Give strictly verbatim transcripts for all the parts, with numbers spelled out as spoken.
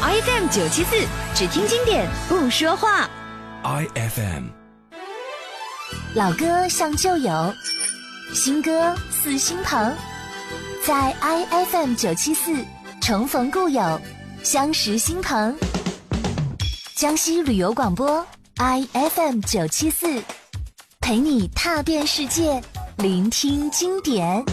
I F M 九七四，只听经典不说话。 I F M， 老歌像旧友，新歌似新朋，在 I F M 九七四重逢故友，相识新朋。江西旅游广播 I F M 九七四，陪你踏遍世界，聆听经典。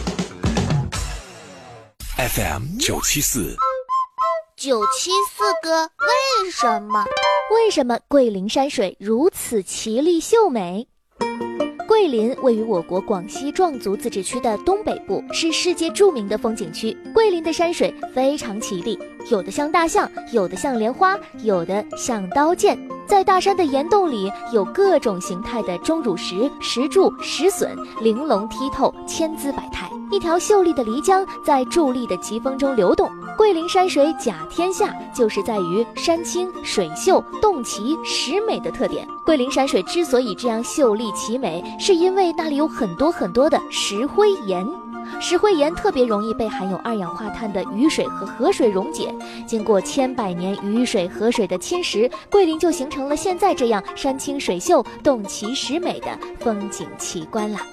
F M 九七四， 九七四哥，为什么？ 为什么桂林山水如此奇丽秀美？桂林位于我国广西壮族自治区的东北部，是世界著名的风景区。桂林的山水非常奇丽，有的像大象，有的像莲花，有的像刀剑。在大山的岩洞里，有各种形态的钟乳石、石柱、石笋，玲珑剔透，千姿百态。一条秀丽的漓江在伫立的奇峰中流动。桂林山水甲天下，就是在于山清水秀、洞奇石美的特点。桂林山水之所以这样秀丽奇美，是因为那里有很多很多的石灰岩。石灰岩特别容易被含有二氧化碳的雨水和河水溶解，经过千百年雨水河水的侵蚀，桂林就形成了现在这样山清水秀、洞奇石美的风景奇观了。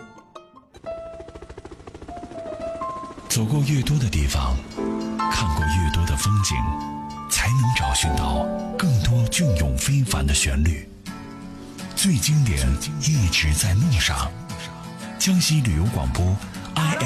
走过越多的地方，看过越多的风景，才能找寻到更多隽永非凡的旋律。最经典一直在路上。江西旅游广播